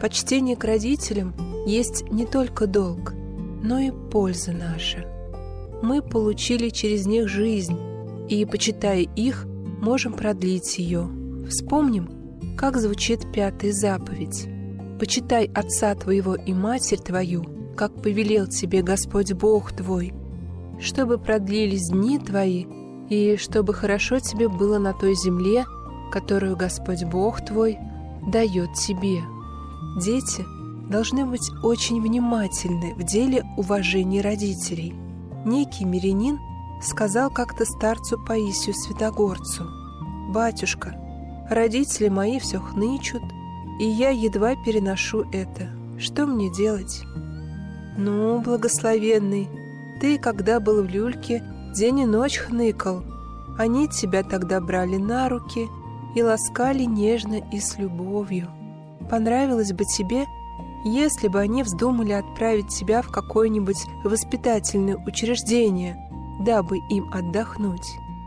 Почтение к родителям есть не только долг, но и польза наша. Мы получили через них жизнь, и, почитая их, можем продлить ее. Вспомним, как звучит 5-я заповедь. «Почитай отца твоего и матерь твою, как повелел тебе Господь Бог твой, чтобы продлились дни твои, и чтобы хорошо тебе было на той земле, которую Господь Бог твой дает тебе». Дети должны быть очень внимательны в деле уважения родителей. Некий мирянин сказал как-то старцу Паисию Святогорцу: «Батюшка, родители мои все хнычут, и я едва переношу это. Что мне делать?» «Ну, благословенный, ты, когда был в люльке, день и ночь хныкал. Они тебя тогда брали на руки и ласкали нежно и с любовью. Понравилось бы тебе, если бы они вздумали отправить тебя в какое-нибудь воспитательное учреждение, дабы им отдохнуть.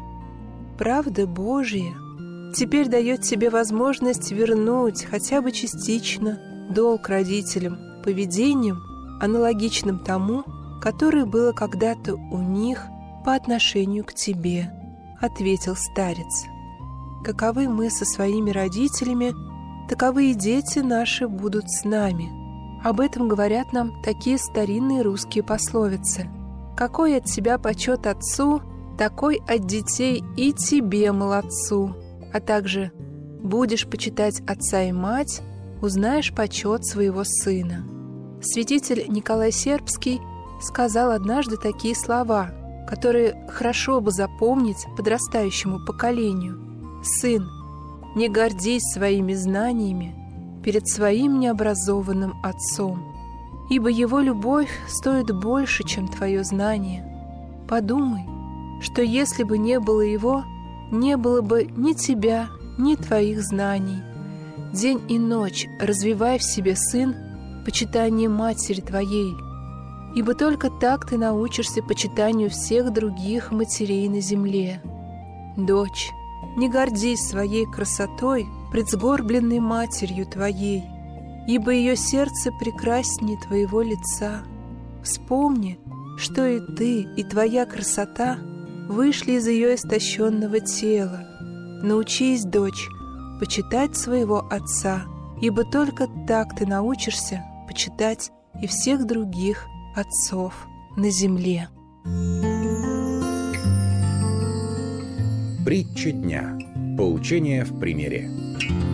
Правда Божия теперь дает тебе возможность вернуть хотя бы частично долг родителям поведением, аналогичным тому, которое было когда-то у них по отношению к тебе», — ответил старец. «Каковы мы со своими родителями, таковы и дети наши будут с нами». Об этом говорят нам такие старинные русские пословицы: «Какой от тебя почет отцу, такой от детей и тебе, молодцу», а также «Будешь почитать отца и мать, узнаешь почет своего сына». Святитель Николай Сербский сказал однажды такие слова, которые хорошо бы запомнить подрастающему поколению: «Сын, не гордись своими знаниями перед своим необразованным отцом, ибо его любовь стоит больше, чем твое знание. Подумай, что если бы не было его, не было бы ни тебя, ни твоих знаний. День и ночь развивай в себе, сын, почитание матери твоей, ибо только так ты научишься почитанию всех других матерей на земле. Дочь, не гордись своей красотой пред сгорбленной матерью твоей, ибо ее сердце прекраснее твоего лица. Вспомни, что и ты, и твоя красота вышли из ее истощенного тела. Научись, дочь, почитать своего отца, ибо только так ты научишься почитать и всех других отцов на земле». Притча дня. Поучение в примере.